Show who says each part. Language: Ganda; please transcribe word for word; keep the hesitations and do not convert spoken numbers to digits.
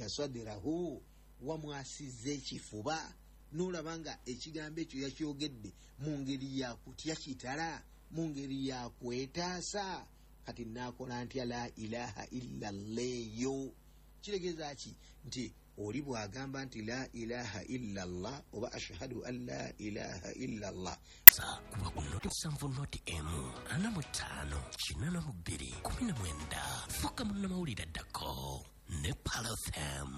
Speaker 1: dhalika sadrahu wamwasiza ekifuba n'olaba nga ekigambo ekyo yakyogedde mu ngeri yakutya kitala, mu ngeri yakwetaasa. Kati nakola ntya la ilaha illa Allah? Kitegeeza ki? Nti oli bwagamba nti la ilaha illa Allah oba ashhadu an la ilaha illa Allah
Speaker 2: sa kuba kunoti samvu noti emu ana mutano kinana mubiri kumi na mwenda fuka munna mawulira ddako ne Palo F M.